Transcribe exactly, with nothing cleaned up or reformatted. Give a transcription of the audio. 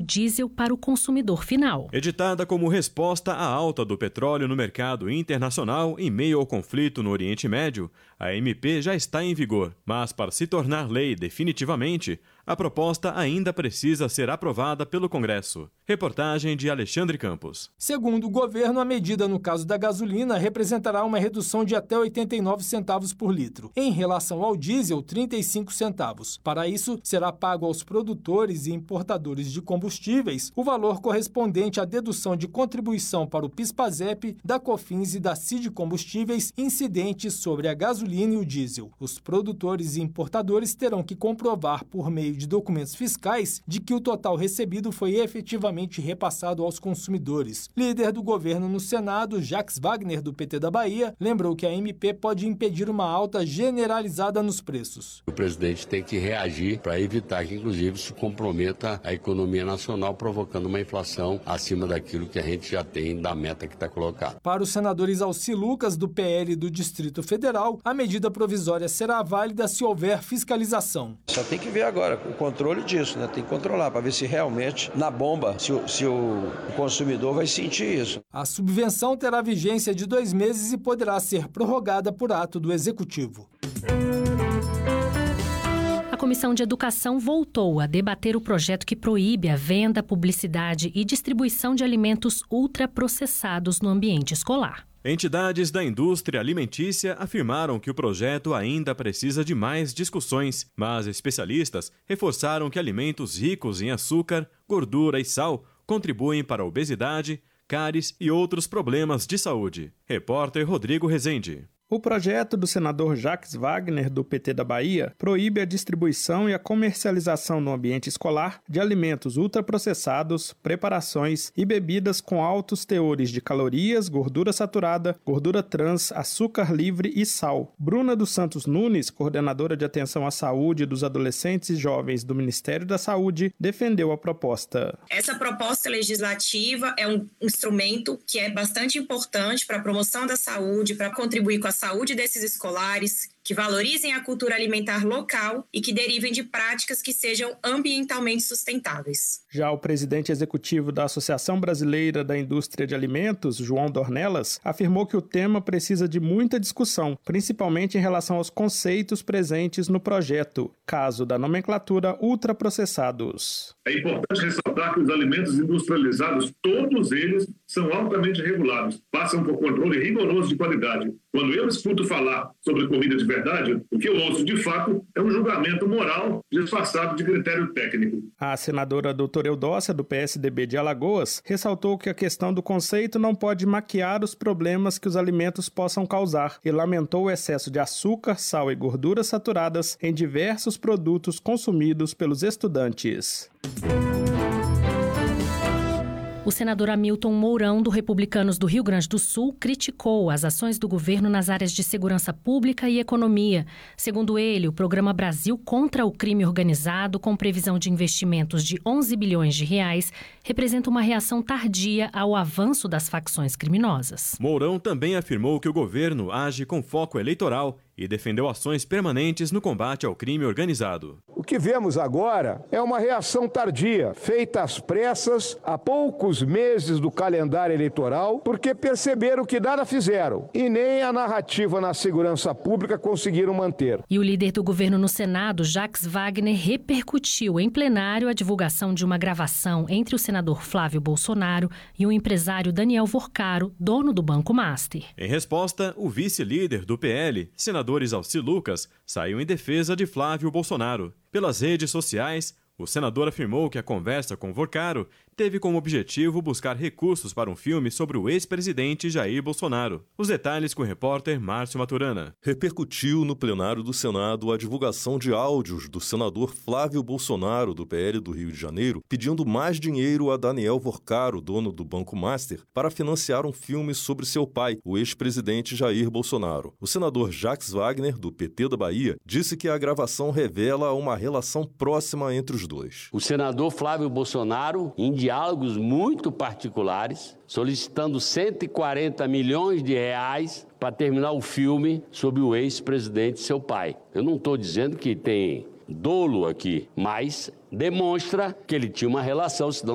diesel para o consumidor final. Editada como resposta à alta do petróleo no mercado internacional em meio ao conflito no Oriente Médio, a M P já está em vigor, mas para se tornar lei definitivamente, a proposta ainda precisa ser aprovada pelo Congresso. Reportagem de Alexandre Campos. Segundo o governo, a medida no caso da gasolina representará uma redução de até oitenta e nove centavos por litro. Em relação ao diesel, trinta e cinco centavos. Para isso, será pago aos produtores e importadores de combustíveis o valor correspondente à dedução de contribuição para o PIS/PASEP, da COFINS e da CID Combustíveis incidentes sobre a gasolina e o diesel. Os produtores e importadores terão que comprovar por meio de documentos fiscais de que o total recebido foi efetivamente repassado aos consumidores. Líder do governo no Senado, Jacques Wagner, do P T da Bahia, lembrou que a M P pode impedir uma alta generalizada nos preços. O presidente tem que reagir para evitar que, inclusive, se comprometa a economia nacional, provocando uma inflação acima daquilo que a gente já tem da meta que está colocada. Para o senador Isalci Lucas, do P L do Distrito Federal, a medida provisória será válida se houver fiscalização. Só tem que ver agora o controle disso, né? Tem que controlar para ver se realmente na bomba, se o, se o consumidor vai sentir isso. A subvenção terá vigência de dois meses e poderá ser prorrogada por ato do Executivo. A Comissão de Educação voltou a debater o projeto que proíbe a venda, publicidade e distribuição de alimentos ultraprocessados no ambiente escolar. Entidades da indústria alimentícia afirmaram que o projeto ainda precisa de mais discussões, mas especialistas reforçaram que alimentos ricos em açúcar, gordura e sal contribuem para a obesidade, cáries e outros problemas de saúde. Repórter Rodrigo Rezende. O projeto do senador Jacques Wagner, do P T da Bahia, proíbe a distribuição e a comercialização no ambiente escolar de alimentos ultraprocessados, preparações e bebidas com altos teores de calorias, gordura saturada, gordura trans, açúcar livre e sal. Bruna dos Santos Nunes, coordenadora de atenção à saúde dos adolescentes e jovens do Ministério da Saúde, defendeu a proposta. Essa proposta legislativa é um instrumento que é bastante importante para a promoção da saúde, para contribuir com a saúde desses escolares, que valorizem a cultura alimentar local e que derivem de práticas que sejam ambientalmente sustentáveis. Já o presidente executivo da Associação Brasileira da Indústria de Alimentos, João Dornelas, afirmou que o tema precisa de muita discussão, principalmente em relação aos conceitos presentes no projeto, caso da nomenclatura ultraprocessados. É importante ressaltar que os alimentos industrializados, todos eles, são altamente regulados, passam por controle rigoroso de qualidade. Quando eu escuto falar sobre comida de verdade, o que eu ouço de fato é um julgamento moral disfarçado de critério técnico. A senadora doutora Eudócia, do P S D B de Alagoas, ressaltou que a questão do conceito não pode maquiar os problemas que os alimentos possam causar e lamentou o excesso de açúcar, sal e gorduras saturadas em diversos produtos consumidos pelos estudantes. O senador Hamilton Mourão, do Republicanos do Rio Grande do Sul, criticou as ações do governo nas áreas de segurança pública e economia. Segundo ele, o Programa Brasil contra o Crime Organizado, com previsão de investimentos de onze bilhões de reais, representa uma reação tardia ao avanço das facções criminosas. Mourão também afirmou que o governo age com foco eleitoral e defendeu ações permanentes no combate ao crime organizado. O que vemos agora é uma reação tardia, feita às pressas, há poucos meses do calendário eleitoral, porque perceberam que nada fizeram e nem a narrativa na segurança pública conseguiram manter. E o líder do governo no Senado, Jacques Wagner, repercutiu em plenário a divulgação de uma gravação entre o senador Flávio Bolsonaro e o empresário Daniel Vorcaro, dono do Banco Master. Em resposta, o vice-líder do P L, senador Isalci Lucas, saiu em defesa de Flávio Bolsonaro. Pelas redes sociais, o senador afirmou que a conversa com Vorcaro teve como objetivo buscar recursos para um filme sobre o ex-presidente Jair Bolsonaro. Os detalhes com o repórter Márcio Maturana. Repercutiu no plenário do Senado a divulgação de áudios do senador Flávio Bolsonaro, do P L do Rio de Janeiro, pedindo mais dinheiro a Daniel Vorcaro, dono do Banco Master, para financiar um filme sobre seu pai, o ex-presidente Jair Bolsonaro. O senador Jacques Wagner, do P T da Bahia, disse que a gravação revela uma relação próxima entre os dois. O senador Flávio Bolsonaro, em diálogos muito particulares, solicitando cento e quarenta milhões de reais para terminar o filme sobre o ex-presidente, seu pai. Eu não estou dizendo que tem dolo aqui, mas demonstra que ele tinha uma relação, senão